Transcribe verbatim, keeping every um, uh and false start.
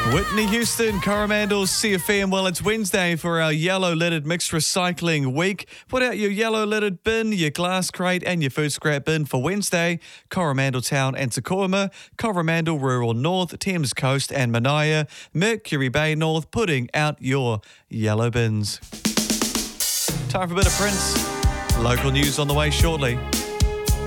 Whitney Houston, Coromandel, C F E, and well, it's Wednesday for our yellow-lidded mixed recycling week. Put out your yellow-lidded bin, your glass crate, and your food scrap bin for Wednesday. Coromandel Town and Tacoma, Coromandel Rural North, Thames Coast and Manaia, Mercury Bay North, putting out your yellow bins. Time for a bit of Prince. Local news on the way shortly.